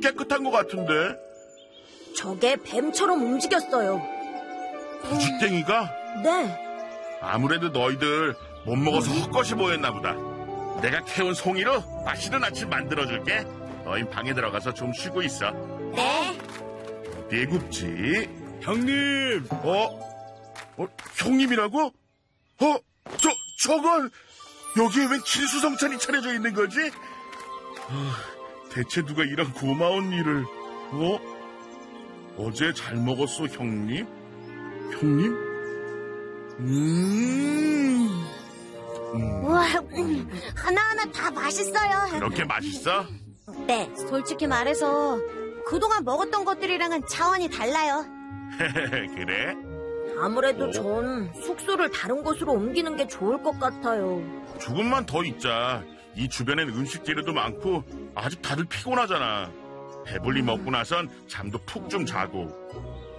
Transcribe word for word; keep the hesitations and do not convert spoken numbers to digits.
깨끗한 것 같은데? 저게 뱀처럼 움직였어요. 구쥐땡이가? 네. 아무래도 너희들 못 먹어서 헛것이 보였나 보다. 내가 캐온 송이로 맛있는 아침 만들어줄게. 너희 방에 들어가서 좀 쉬고 있어. 네. 대굽지. 형님! 어? 어? 형님이라고? 어? 저, 저건 여기에 웬 진수성찬이 차려져 있는 거지? 어, 대체 누가 이런 고마운 일을... 어? 어제 잘 먹었어, 형님? 형님? 음... 음. 우와, 하나하나 다 맛있어요. 그렇게 맛있어? 네, 솔직히 말해서 그동안 먹었던 것들이랑은 차원이 달라요. 그래? 아무래도 전 숙소를 다른 곳으로 옮기는 게 좋을 것 같아요. 조금만 더 있자. 이 주변엔 음식 재료도 많고 아직 다들 피곤하잖아. 배불리 먹고 나선 잠도 푹 좀 자고.